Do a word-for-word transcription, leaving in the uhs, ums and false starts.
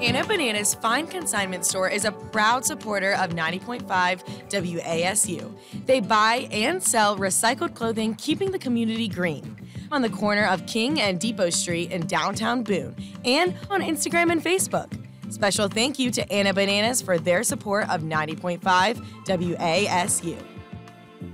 Anna Banana's Fine Consignment Store is a proud supporter of ninety point five W A S U. They buy and sell recycled clothing, keeping the community green. On the corner of King and Depot Street in downtown Boone, and on Instagram and Facebook. Special thank you to Anna Bananas for their support of ninety point five W A S U.